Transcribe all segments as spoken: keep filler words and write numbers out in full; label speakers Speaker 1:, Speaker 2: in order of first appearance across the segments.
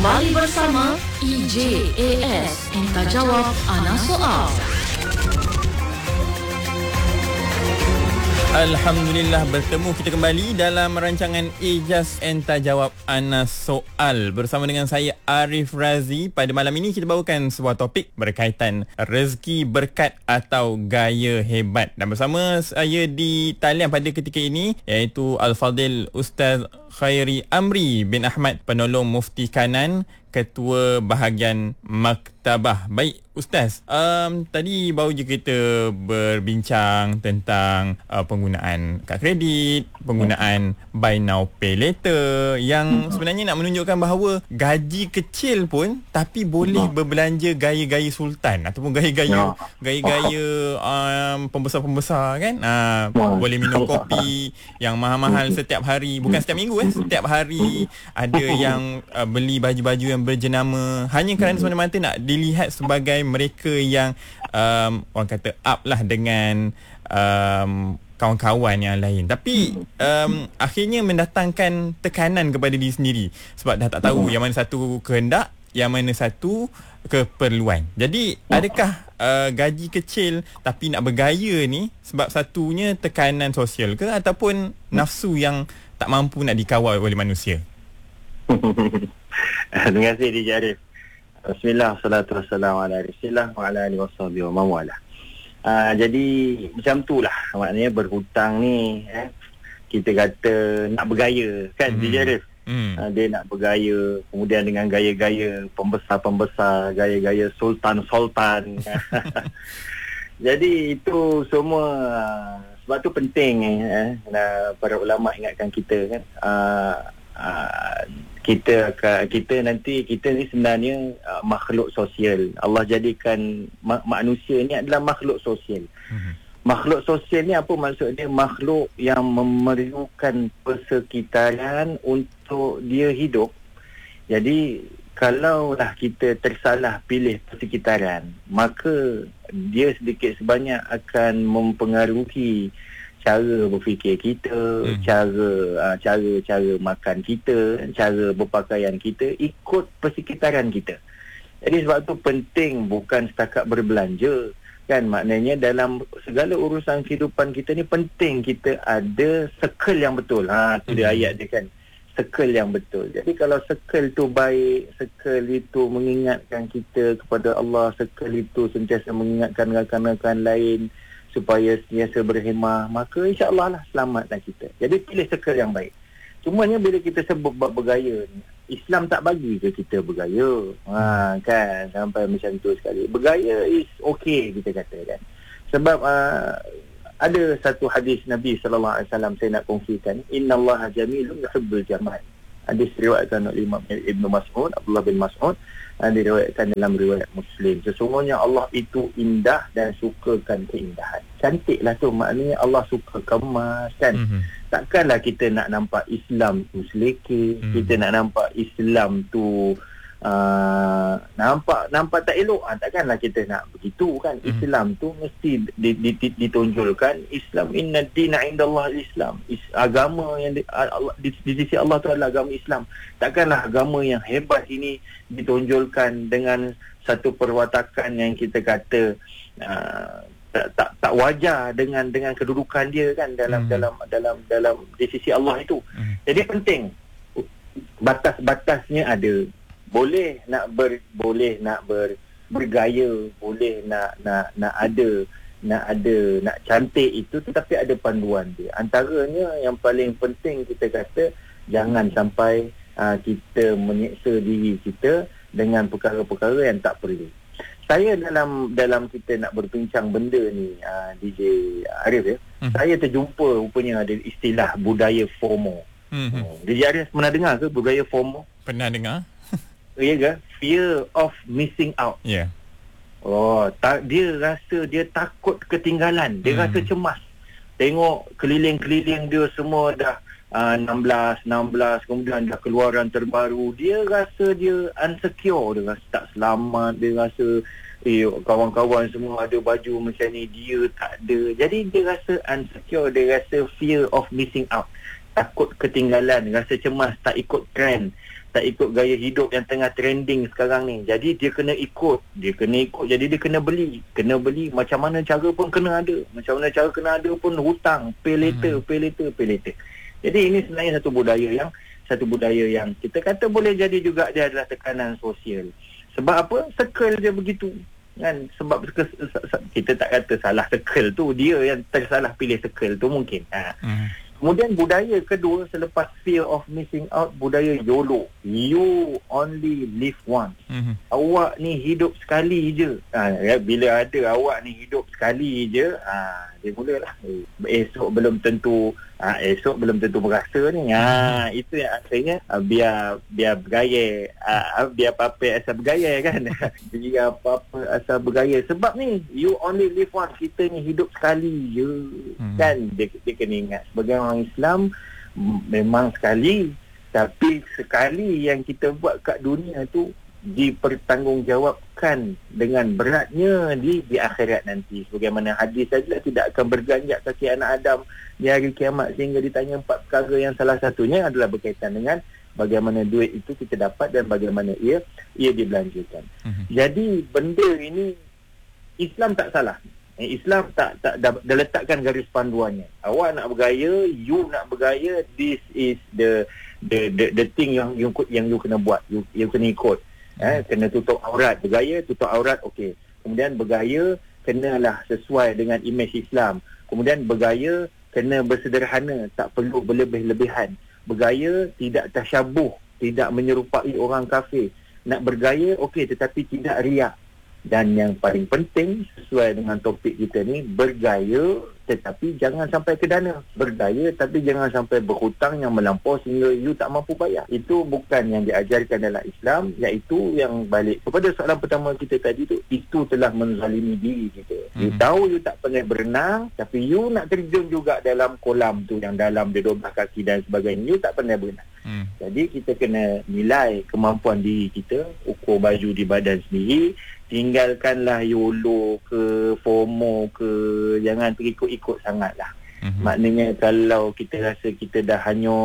Speaker 1: Kembali bersama E J A S Enta Jawab Ana Soal.
Speaker 2: Alhamdulillah, bertemu kita kembali dalam rancangan Ijaz Enta Jawab Ana Soal bersama dengan saya Arif Razi. Pada malam ini kita bawakan sebuah topik berkaitan rezeki berkat atau gaya hebat. Dan bersama saya di talian pada ketika ini iaitu Al-Fadil Ustaz Khairi Amri bin Ahmad, penolong Mufti Kanan, Ketua Bahagian Maktabah. Baik Ustaz, um, tadi baru je kita berbincang tentang uh, penggunaan kad kredit, penggunaan buy now pay later, yang sebenarnya nak menunjukkan bahawa gaji kecil pun tapi boleh berbelanja gaya-gaya sultan ataupun gaya-gaya gaya-gaya um, pembesar-pembesar kan. Uh, boleh minum kopi yang mahal-mahal setiap hari, bukan setiap minggu eh, setiap hari. Ada yang uh, beli baju-baju yang berjenama hanya kerana semata-mata nak dilihat sebagai mereka yang um, orang kata up lah dengan um, kawan-kawan yang lain. Tapi um, akhirnya mendatangkan tekanan kepada diri sendiri sebab dah tak tahu yang mana satu kehendak, yang mana satu keperluan. Jadi adakah uh, gaji kecil tapi nak bergaya ni sebab satunya tekanan sosial ke ataupun nafsu yang tak mampu nak dikawal oleh manusia?
Speaker 3: Terima kasih D J Arif. Bismillah, salatu wassalamu ala rasulillah wa ala alihi washabihi wa mawala. Uh, jadi macam tu lah, maknanya berhutang ni eh, kita kata nak bergaya kan, mm. D J Arif. Mm. Uh, dia nak bergaya, kemudian dengan gaya-gaya pembesar-pembesar, gaya-gaya sultan-sultan. Jadi itu semua uh, sebab tu penting eh, uh, para ulama ingatkan kita kan, uh, uh, kita kita nanti kita ni sebenarnya uh, makhluk sosial. Allah jadikan ma- manusia ni adalah makhluk sosial. Mm-hmm. Makhluk sosial ni apa maksud dia? Makhluk yang memerlukan persekitaran untuk dia hidup. Jadi kalaulah kita tersalah pilih persekitaran, maka dia sedikit sebanyak akan mempengaruhi cara berfikir kita, hmm. cara uh, cara cara makan kita, cara berpakaian kita ikut persekitaran kita. Jadi sebab tu penting bukan setakat berbelanja kan, maknanya dalam segala urusan kehidupan kita ni penting kita ada circle yang betul. Ha tu dia hmm. ayat dia kan, circle yang betul. Jadi kalau circle tu baik, circle itu mengingatkan kita kepada Allah, circle itu sentiasa mengingatkan rakan-rakan lain supaya sentiasa berhemah, maka insya-Allah lah selamatlah kita. Jadi pilih circle yang baik. Cumanya bila kita sebut bab bergaya ni, Islam tak bagi ke kita bergaya. Ha kan, sampai macam tu sekali. Bergaya is okay kita kata kan. Sebab uh, ada satu hadis Nabi sallallahu alaihi wasallam saya nak kongsikan, innallaha jamilun yuhibbul jamal. Hadis diriwayatkan oleh Imam Ibn Mas'ud, Abdullah bin Mas'ud, dan diriwayatkan dalam riwayat Muslim. Sesungguhnya Allah itu indah dan sukakan keindahan. Cantiklah tu, maknanya Allah suka kemas kan. Mm-hmm. Takkanlah kita nak nampak Islam tu selekeh, mm-hmm. kita nak nampak Islam tu Uh, nampak nampak tak elok. Ha, takkanlah kita nak begitu kan. Mm. Islam tu mesti di, di, di, ditonjolkan. Islam, inna dina indallah Islam. Is, agama yang di, Allah, di, di sisi Allah tu adalah agama Islam. Takkanlah agama yang hebat ini ditonjolkan dengan satu perwatakan yang kita kata uh, tak, tak tak wajar dengan dengan kedudukan dia kan dalam mm. dalam dalam dalam di sisi Allah itu. Mm. Jadi penting batas-batasnya ada. Boleh nak ber boleh nak ber, bergaya, boleh nak nak nak ada nak ada nak cantik itu, tetapi ada panduan dia. Antaranya yang paling penting kita kata jangan sampai uh, kita menyeksa diri kita dengan perkara-perkara yang tak perlu. Saya dalam dalam kita nak berbincang benda ni uh, D J Arif ya, hmm. saya terjumpa rupanya ada istilah budaya FOMO. Hmm. Oh, D J Arif pernah dengar ke budaya FOMO?
Speaker 2: Pernah dengar.
Speaker 3: Ya ke? Fear of missing out. Ya. Yeah. Oh, ta- dia rasa dia takut ketinggalan. Dia hmm. rasa cemas. Tengok keliling-keliling dia semua dah uh, enam belas, enam belas, kemudian dah keluaran terbaru. Dia rasa dia insecure, dia rasa tak selamat, dia rasa eh, kawan-kawan semua ada baju macam ni, dia tak ada. Jadi dia rasa insecure, dia rasa fear of missing out. Takut ketinggalan, rasa cemas tak ikut trend. tak ikut gaya hidup yang tengah trending sekarang ni. Jadi dia kena ikut, dia kena ikut. Jadi dia kena beli, kena beli macam mana cara pun kena ada. Macam mana cara kena ada pun hutang, pay later, pay later, pay later. Jadi ini sebenarnya satu budaya yang satu budaya yang kita kata boleh jadi juga dia adalah tekanan sosial. Sebab apa? Circle dia begitu. Kan, sebab kita tak kata salah circle tu, dia yang tersalah pilih circle tu mungkin. Ha. Hmm. Kemudian budaya kedua selepas fear of missing out, budaya YOLO. You only live once. Mm-hmm. Awak ni hidup sekali je. Ha, ya, bila ada awak ni hidup sekali je, ha, dia mulalah. Esok belum tentu, ha, esok belum tentu berasa ni. Ha, itu yang akhirnya ha, biar biar bergaya, ha, biar apa-apa asal bergaya kan. Biar apa-apa asal bergaya. Sebab ni, you only live once. Kita ni hidup sekali je. Mm-hmm. Kan, dia, dia kena ingat. Sebagai orang Islam memang sekali, tapi sekali yang kita buat kat dunia tu dipertanggungjawabkan dengan beratnya di di akhirat nanti. Sebagaimana hadis saja tidak akan berganjak kaki anak Adam di hari kiamat sehingga ditanya empat perkara yang salah satunya adalah berkaitan dengan bagaimana duit itu kita dapat dan bagaimana ia ia dibelanjakan. Uh-huh. Jadi benda ini Islam tak salah. Islam tak tak dah, dah letakkan garis panduannya. Awak nak bergaya, you nak bergaya, this is the the the, the thing yang you yang you kena buat, you, you kena ikut. Eh, kena tutup aurat, bergaya tutup aurat, okey. Kemudian bergaya kenalah sesuai dengan imej Islam. Kemudian bergaya kena bersederhana, tak perlu berlebih-lebihan. Bergaya tidak tasyabuh, tidak menyerupai orang kafir. Nak bergaya okey, tetapi tidak riak. Dan yang paling penting sesuai dengan topik kita ni, bergaya tetapi jangan sampai ke dana. Bergaya tapi jangan sampai berhutang yang melampau sehingga you tak mampu bayar. Itu bukan yang diajarkan dalam Islam, iaitu yang balik kepada soalan pertama kita tadi tu, itu telah menzalimi diri kita. Hmm. You tahu you tak pandai berenang, tapi you nak terjun juga dalam kolam tu yang dalam dia dua belas kaki dan sebagainya, you tak pandai berenang. Hmm. Jadi kita kena nilai kemampuan diri kita, ukur baju di badan sendiri. Tinggalkanlah YOLO ke FOMO ke, jangan terikut-ikut sangatlah. Mm-hmm. Maknanya kalau kita rasa kita dah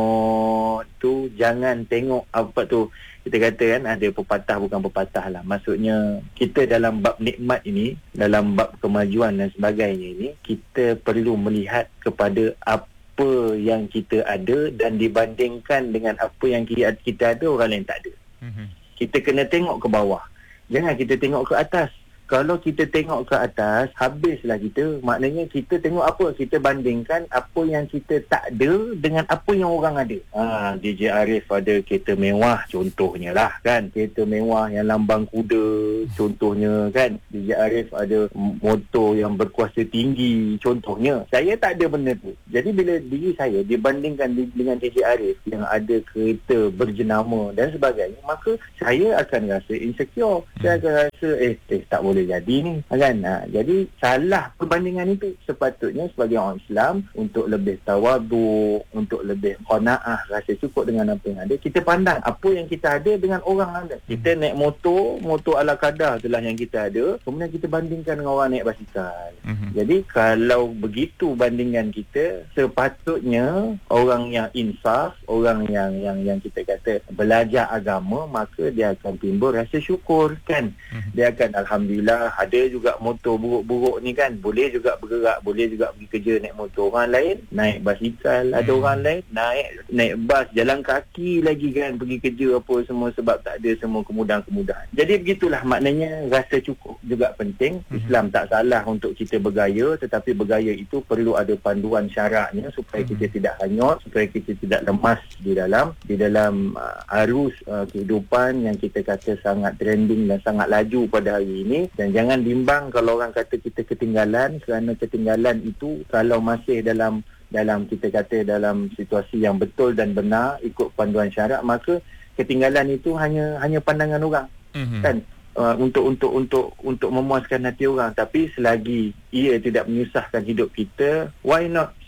Speaker 3: hanyut tu, jangan tengok apa tu. Kita kata kan ada pepatah, bukan pepatah lah. Maksudnya kita dalam bab nikmat ini, dalam bab kemajuan dan sebagainya ini, kita perlu melihat kepada apa yang kita ada dan dibandingkan dengan apa yang kita ada, orang lain tak ada. Mm-hmm. Kita kena tengok ke bawah. Jangan kita tengok ke atas. Kalau kita tengok ke atas, habislah kita. Maknanya kita tengok apa? Kita bandingkan apa yang kita tak ada dengan apa yang orang ada. Ha, D J Arif ada kereta mewah contohnya lah kan. Kereta mewah yang lambang kuda contohnya kan. D J Arif ada motor yang berkuasa tinggi contohnya. Saya tak ada benda tu. Jadi bila diri saya dibandingkan dengan D J Arif yang ada kereta berjenama dan sebagainya, maka saya akan rasa insecure. Saya akan rasa eh, eh tak boleh jadi ni kan. Ha, jadi salah perbandingan itu. Sepatutnya sebagai orang Islam, untuk lebih tawaduk, untuk lebih qanaah, rasa cukup dengan apa yang ada, kita pandang apa yang kita ada dengan orang ada. Kita naik motor, motor ala kadar itulah yang kita ada, kemudian kita bandingkan dengan orang naik basikal. Mm-hmm. Jadi kalau begitu bandingan kita, sepatutnya orang yang insaf, orang yang yang yang kita kata belajar agama, maka dia akan timbul rasa syukur kan. Mm-hmm. Dia akan alhamdulillah, ada juga motor buruk-buruk ni kan, boleh juga bergerak, boleh juga pergi kerja naik motor. Orang lain naik basikal, hmm. ada orang lain naik naik bas, jalan kaki lagi kan, pergi kerja apa semua, sebab tak ada semua kemudahan-kemudahan. Jadi begitulah, maknanya rasa cukup juga penting. hmm. Islam tak salah untuk kita bergaya, tetapi bergaya itu perlu ada panduan syaraknya supaya hmm. kita tidak hanyut, supaya kita tidak lemas di dalam di dalam uh, arus uh, kehidupan yang kita kata sangat trending dan sangat laju pada hari ini. Dan jangan bimbang kalau orang kata kita ketinggalan, kerana ketinggalan itu kalau masih dalam dalam kita kata dalam situasi yang betul dan benar ikut panduan syarak, maka ketinggalan itu hanya hanya pandangan orang. Mm-hmm. Kan uh, untuk untuk untuk untuk memuaskan hati orang. Tapi selagi ia tidak menyusahkan hidup kita, why not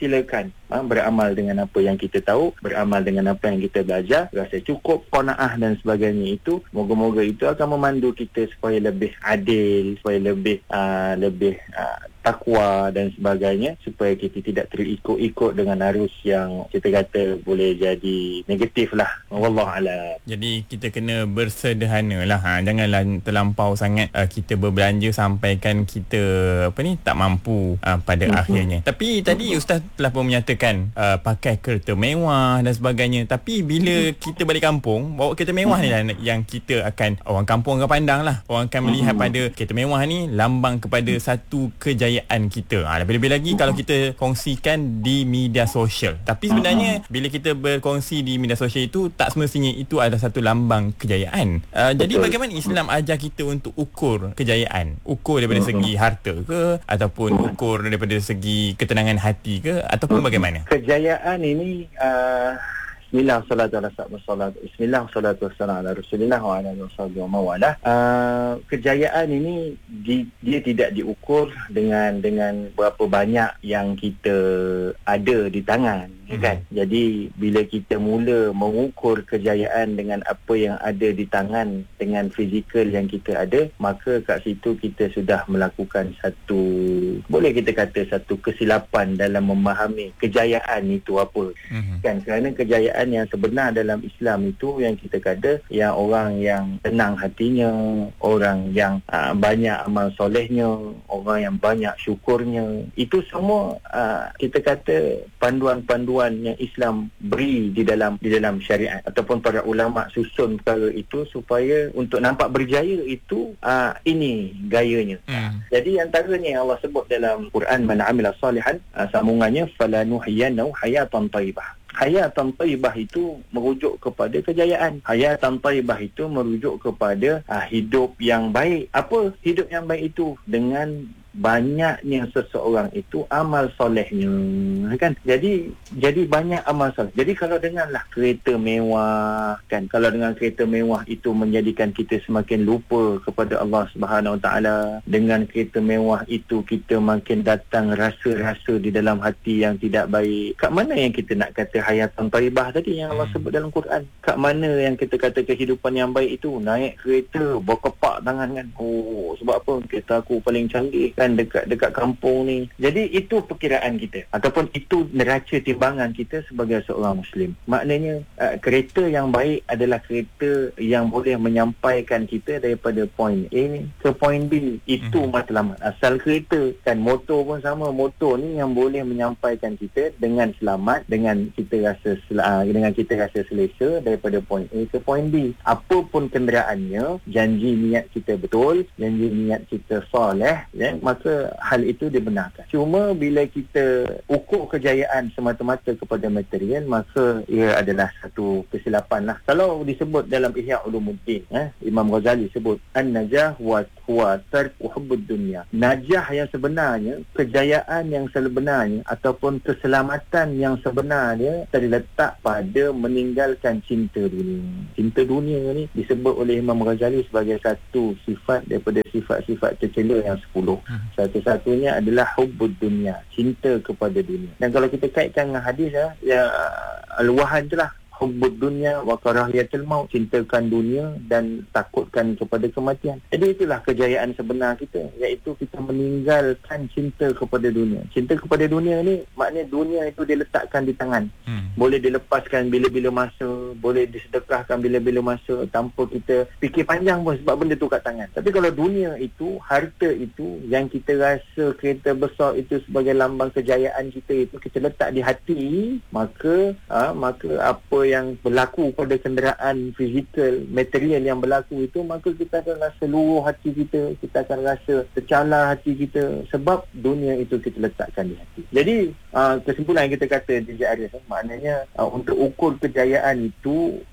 Speaker 3: silakan ha, beramal dengan apa yang kita tahu, beramal dengan apa yang kita belajar, rasa cukup, qanaah dan sebagainya. Itu moga-moga itu akan memandu kita supaya lebih adil, supaya lebih uh, lebih uh, takwa dan sebagainya, supaya kita tidak terikut-ikut dengan arus yang kita kata boleh jadi negatif lah. Wallahualam.
Speaker 2: Jadi kita kena bersederhana lah, ha. Janganlah terlampau sangat uh, kita berbelanja sampaikan kita apa ni tak mampu uh, pada uh-huh. akhirnya. Tapi tadi Ustaz telah pun menyatakan uh, pakai kereta mewah dan sebagainya. Tapi bila kita balik kampung, bawa kereta mewah ni lah yang kita akan, orang kampung akan pandang lah. Orang akan melihat pada kereta mewah ni lambang kepada satu kejayaan kita. Ha, lebih-lebih lagi kalau kita kongsikan di media sosial. Tapi sebenarnya bila kita berkongsi di media sosial itu, tak semestinya itu adalah satu lambang kejayaan. Uh, jadi bagaimana Islam ajar kita untuk ukur kejayaan? Ukur daripada segi harta ke, ataupun ukur daripada segi ketenangan hati ke, ataupun bagaimana?
Speaker 3: Kejayaan ini uh, Bismillah, salatu ala salatu Bismillah, salatu wassalam ala Rasulillah wa ala alihi wa mawalah. Uh, kejayaan ini di, dia tidak diukur dengan dengan berapa banyak yang kita ada di tangan, hmm. kan? Jadi bila kita mula mengukur kejayaan dengan apa yang ada di tangan, dengan fizikal yang kita ada, maka kat situ kita sudah melakukan satu, boleh kita kata satu kesilapan dalam memahami kejayaan itu apa, hmm. kan? Kerana kejayaan yang sebenar dalam Islam itu yang kita kata yang orang yang tenang hatinya, orang yang uh, banyak amal solehnya, orang yang banyak syukurnya. Itu semua uh, kita kata panduan-panduan yang Islam beri di dalam di dalam syariat, ataupun para ulama susun perkara itu supaya untuk nampak berjaya itu uh, ini gayanya. Hmm. Jadi antaranya yang Allah sebut dalam Quran, man amila salihan, uh, sambungannya falanuhyiyannahu hayatan thayyibah. Hayatan thayyibah itu merujuk kepada kejayaan. Hayatan thayyibah itu merujuk kepada uh, hidup yang baik. Apa hidup yang baik itu? Dengan banyaknya seseorang itu amal solehnya, kan? Jadi jadi banyak amal soleh. Jadi kalau denganlah kereta mewah, kan, kalau dengan kereta mewah itu menjadikan kita semakin lupa kepada Allah Subhanahu Wa Taala, dengan kereta mewah itu kita makin datang rasa-rasa di dalam hati yang tidak baik. Kat mana yang kita nak kata hayatan thayyibah tadi yang Allah sebut dalam Quran? Kat mana yang kita kata kehidupan yang baik itu? Naik kereta berkepak tangan, kan? Oh, sebab apa? Kereta aku paling canggih, kan, dekat dekat kampung ni. Jadi itu perkiraan kita, ataupun itu neraca timbangan kita sebagai seorang Muslim. Maknanya uh, kereta yang baik adalah kereta yang boleh menyampaikan kita daripada point A ke point B. Itu hmm. matlamat asal kereta, kan? Motor pun sama. Motor ni yang boleh menyampaikan kita dengan selamat, dengan kita rasa sel- dengan kita rasa selesa daripada point A ke point B. Apapun kenderaannya, janji niat kita betul, janji niat kita soleh, ya, maka hal itu dibenarkan. Cuma bila kita ukur kejayaan semata-mata kepada material, maka ia adalah satu kesilapan lah. Kalau disebut dalam Ihya Ulumuddin, eh, Imam Ghazali sebut an-najah wa huwa tarku hubbud dunya. Najah yang sebenarnya, kejayaan yang sebenarnya, ataupun keselamatan yang sebenarnya terletak pada meninggalkan cinta dunia. Cinta dunia ni disebut oleh Imam Ghazali sebagai satu sifat daripada sifat-sifat tercela yang sepuluh. Hmm. Satu-satunya adalah hubbud dunia, cinta kepada dunia. Dan kalau kita kaitkan dengan hadis ya, ya al-wahan itulah hubbud dunya wa karahiyatul maut, cintakan dunia dan takutkan kepada kematian. Jadi itulah kejayaan sebenar kita, iaitu kita meninggalkan cinta kepada dunia. Cinta kepada dunia ni maknanya dunia itu diletakkan di tangan. Hmm. Boleh dilepaskan bila-bila masa, boleh disedekahkan bila-bila masa tanpa kita fikir panjang pun, sebab benda tu kat tangan. Tapi kalau dunia itu, harta itu yang kita rasa kereta besar itu sebagai lambang kejayaan kita itu kita letak di hati, maka ha, maka apa yang berlaku pada kenderaan fizikal, material yang berlaku itu, maka kita akan rasa luruh hati kita, kita akan rasa tercalar hati kita, sebab dunia itu kita letakkan di hati. Jadi uh, kesimpulan yang kita kata D J Arif, maknanya uh, untuk ukur kejayaan itu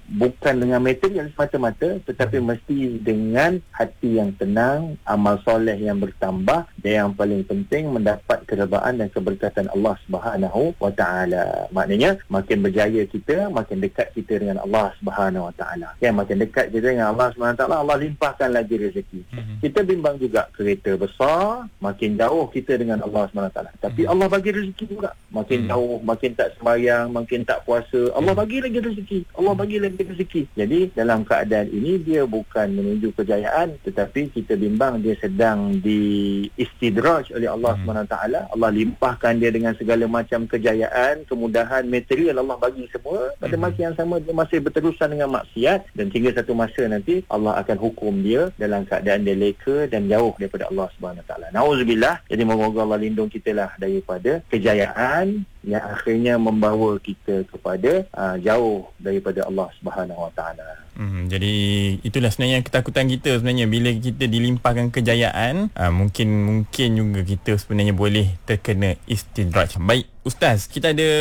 Speaker 3: bukan dengan material semata-mata, tetapi mesti dengan hati yang tenang, amal soleh yang bertambah, dan yang paling penting mendapat keredaan dan keberkatan Allah Subhanahu wa taala. Maknanya makin berjaya kita, makin dekat kita dengan Allah Subhanahu wa taala. Ya, makin dekat kita dengan Allah Subhanahu wa taala, Allah limpahkan lagi rezeki. Mm-hmm. Kita bimbang juga kereta besar, makin jauh kita dengan Allah Subhanahu wa taala. Tapi mm-hmm. Allah bagi rezeki juga. Makin mm-hmm. jauh, makin tak sembahyang, makin tak puasa, Allah bagi lagi rezeki. Allah bagi lagi rezeki. Jadi dalam keadaan ini dia bukan menuju kejayaan, tetapi kita bimbang dia sedang di istidraj oleh Allah hmm. subhanahu wa taala. Allah limpahkan dia dengan segala macam kejayaan, kemudahan material Allah bagi semua. Pada masa yang sama dia masih berterusan dengan maksiat, dan hingga satu masa nanti Allah akan hukum dia dalam keadaan dia leka dan jauh daripada Allah subhanahu wa taala. Nauzubillah. Jadi moga Allah lindung kita lah daripada kejayaan yang akhirnya membawa kita kepada uh, jauh daripada Allah Subhanahu Wa Taala.
Speaker 2: Hmm, jadi itulah sebenarnya ketakutan kita sebenarnya bila kita dilimpahkan kejayaan, uh, mungkin mungkin juga kita sebenarnya boleh terkena istidraj. Baik Ustaz, kita ada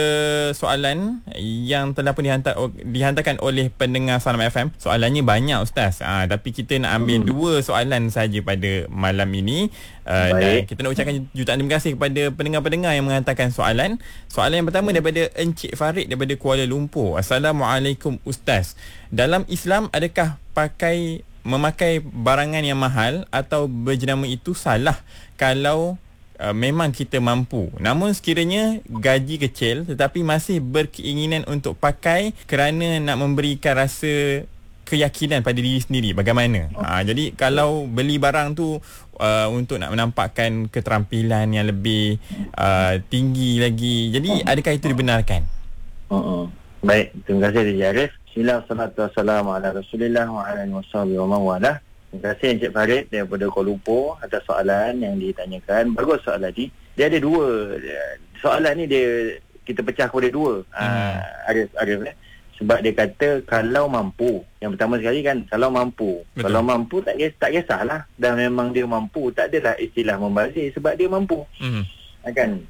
Speaker 2: soalan yang telah pun dihantar dihantarkan oleh pendengar Salam F M. Soalannya banyak Ustaz. Ah, tapi kita nak ambil hmm. dua soalan saja pada malam ini. Uh, dan kita nak ucapkan jutaan terima kasih kepada pendengar-pendengar yang menghantarkan soalan. Soalan yang pertama daripada Encik Farid daripada Kuala Lumpur. Assalamualaikum Ustaz. Dalam Islam adakah pakai memakai barangan yang mahal atau berjenama itu salah kalau Uh, memang kita mampu, namun sekiranya gaji kecil tetapi masih berkeinginan untuk pakai kerana nak memberikan rasa keyakinan pada diri sendiri, bagaimana? Oh. Uh, jadi kalau beli barang tu uh, untuk nak menampakkan keterampilan yang lebih uh, tinggi lagi, jadi adakah itu dibenarkan?
Speaker 3: Oh, oh. Baik, terima kasih Encik Arif. Bismillah, salatu wassalamu ala Rasulillah wa ala alihi washabihi wa man walah. Terima kasih Encik Farid daripada Kuala Lumpur atas soalan yang ditanyakan. Bagus soalan ni. Dia ada dua. Soalan ni dia kita pecah kepada dua. Hmm. Uh, Arif, Arif eh. Sebab dia kata kalau mampu. Yang pertama sekali kan kalau mampu. Betul. Kalau mampu tak kisah, tak kisahlah. Dan memang dia mampu. Tak adalah istilah membazir sebab dia mampu. Hmm. Kan?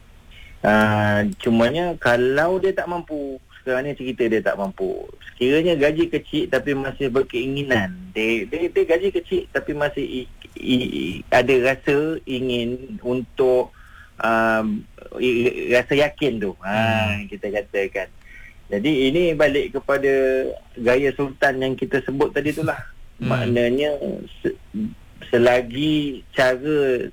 Speaker 3: Uh, cumanya kalau dia tak mampu, sekarang ni cerita dia tak mampu. Sekiranya gaji kecil tapi masih berkeinginan. Dia, dia, dia gaji kecil tapi masih i, i, ada rasa ingin untuk um, i, rasa yakin tu. Ha, kita katakan. Jadi ini balik kepada gaya sultan yang kita sebut tadi tu lah. Hmm. Maknanya se, selagi cara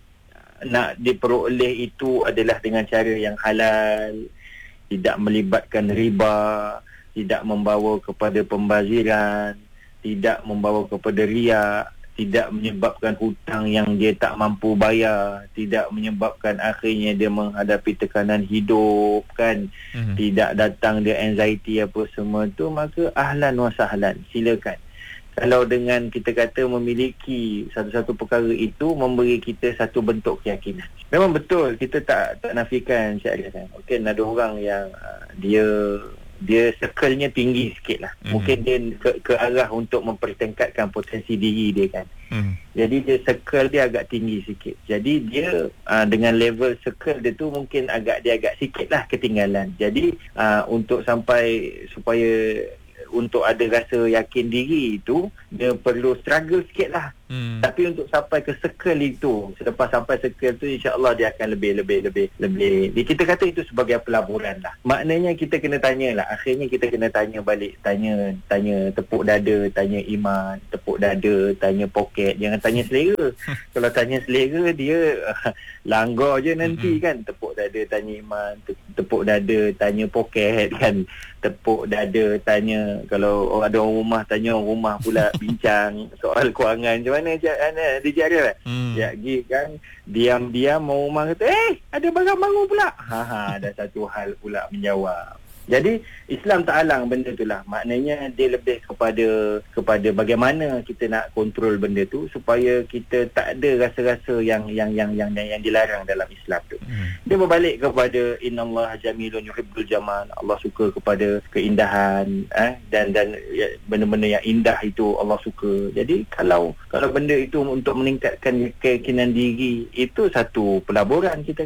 Speaker 3: nak diperoleh itu adalah dengan cara yang halal, tidak melibatkan riba, tidak membawa kepada pembaziran, tidak membawa kepada riak, tidak menyebabkan hutang yang dia tak mampu bayar, tidak menyebabkan akhirnya dia menghadapi tekanan hidup kan, mm-hmm. tidak datang dia anxiety apa semua tu, maka ahlan wa sahlan, silakan. Kalau dengan kita kata memiliki satu-satu perkara itu memberi kita satu bentuk keyakinan. Memang betul kita tak tak nafikan Syed kan. Mungkin ada orang yang uh, dia dia circle-nya tinggi sikit lah. Mm-hmm. Mungkin dia ke, ke arah untuk mempertingkatkan potensi diri dia kan. Mm. Jadi dia circle dia agak tinggi sikit. Jadi dia uh, dengan level circle dia tu mungkin agak dia agak sikit lah ketinggalan. Jadi uh, untuk sampai supaya untuk ada rasa yakin diri itu, dia perlu struggle sikit lah. Hmm. Tapi untuk sampai ke circle itu, selepas sampai circle tu, insya-Allah dia akan lebih lebih lebih lebih. Kita kata itu sebagai pelaburan lah. Maknanya kita kena tanya lah. Akhirnya kita kena tanya balik, tanya tanya tepuk dada, tanya iman, tepuk dada, tanya poket, jangan tanya selera. Kalau tanya selera dia uh, langgar je nanti hmm. kan. Tepuk dada, tanya iman, tepuk dada, tanya poket kan. Tepuk dada, tanya kalau ada orang rumah, tanya orang rumah pula bincang soal kewangan macam mana D J Arif kan. Hmm. Ya, pergi kan diam-diam orang rumah kata, "Eh, ada barang baru pula." Ha ha, ada satu hal pula menjawab. Jadi Islam tak halang benda tu lah. Maknanya dia lebih kepada kepada bagaimana kita nak kontrol benda tu supaya kita tak ada rasa-rasa yang yang yang yang yang, yang dilarang dalam Islam tu. Hmm. Dia berbalik kepada innallaha jamilun yuhibbul jamal. Allah suka kepada keindahan eh dan dan ya, benda-benda yang indah itu Allah suka. Jadi kalau kalau benda itu untuk meningkatkan keyakinan diri, itu satu pelaburan kita kata.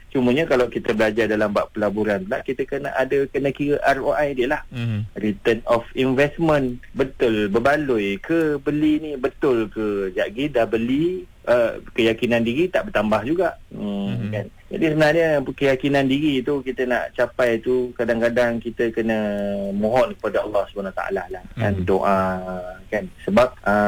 Speaker 3: Cumanya kalau kita belajar dalam bab pelaburan pula, kita kena ada kena kira R O I dia lah. Mm-hmm. Return of investment. Betul berbaloi ke beli ni, betul ke jagi dah beli, uh, keyakinan diri tak bertambah juga. Hmm, mm-hmm. kan. Jadi sebenarnya keyakinan diri tu kita nak capai tu, kadang-kadang kita kena mohon kepada Allah subhanahu wa taala lah, kan, mm-hmm. doa kan. Sebab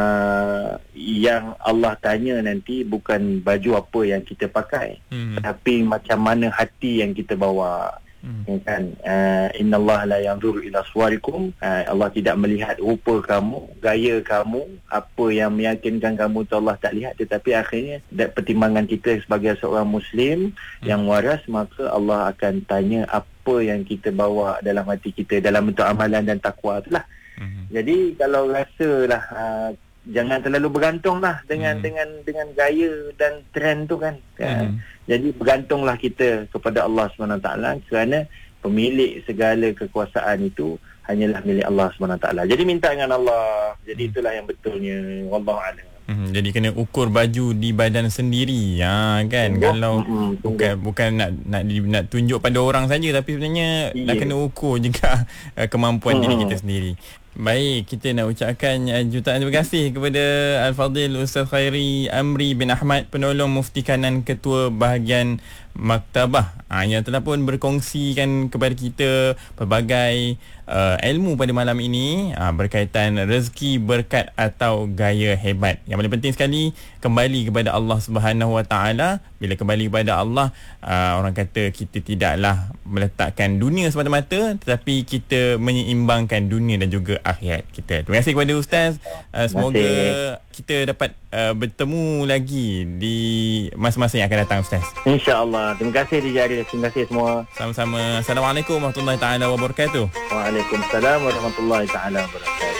Speaker 3: uh, yang Allah tanya nanti bukan baju apa yang kita pakai, mm-hmm. tapi macam mana hati yang kita bawa. Hmm. Kan, uh, innallaha la yanzuru ila suwarikum, uh, Allah tidak melihat rupa kamu, gaya kamu, apa yang meyakinkan kamu tu Allah tak lihat. Tetapi akhirnya pertimbangan kita sebagai seorang Muslim hmm. yang waras, maka Allah akan tanya apa yang kita bawa dalam hati kita dalam bentuk amalan dan takwa itulah. hmm. Jadi kalau rasalah uh, jangan terlalu bergantung lah dengan hmm. dengan dengan gaya dan trend tu kan. kan? Hmm. Jadi bergantunglah kita kepada Allah subhanahu wa taala, kerana pemilik segala kekuasaan itu hanyalah milik Allah subhanahu wa taala. Jadi minta dengan Allah. Jadi itulah yang betulnya. Wallahu a'lam.
Speaker 2: Hmm, jadi kena ukur baju di badan sendiri, ha, kan. Tunggu. Kalau hmm, bukan bukan nak nak nak tunjuk pada orang saja, tapi sebenarnya yeah. nak kena ukur juga uh, kemampuan hmm. diri kita sendiri. Baik, kita nak ucapkan uh, jutaan terima kasih kepada Al-Fadhil Ustaz Khairi Amri bin Ahmad, penolong Mufti Kanan Ketua Bahagian Maktabah, ha, yang telah pun berkongsikan kepada kita pelbagai uh, ilmu pada malam ini, ha, berkaitan rezeki, berkat atau gaya hebat. Yang paling penting sekali, kembali kepada Allah Subhanahu Wa Taala. Bila kembali kepada Allah, uh, orang kata kita tidaklah meletakkan dunia semata-mata, tetapi kita menyeimbangkan dunia dan juga akhirat kita. Terima kasih kepada Ustaz. Uh, semoga kita dapat uh, bertemu lagi di masa-masa yang akan datang, Ustaz.
Speaker 3: InsyaAllah. Terima kasih D J Arif. Terima kasih semua.
Speaker 2: Sama-sama. Assalamualaikum warahmatullahi taala wabarakatuh.
Speaker 3: Waalaikumsalam warahmatullahi taala wabarakatuh.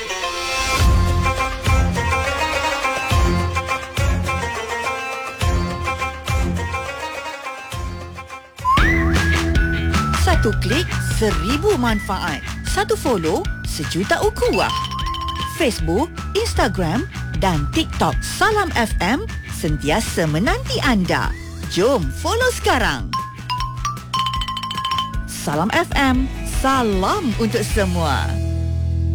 Speaker 4: Satu klik, seribu manfaat. Satu follow, sejuta ukhuwah. Facebook, Instagram dan TikTok Salam F M sentiasa menanti anda. Jom follow sekarang. Salam F M, salam untuk semua.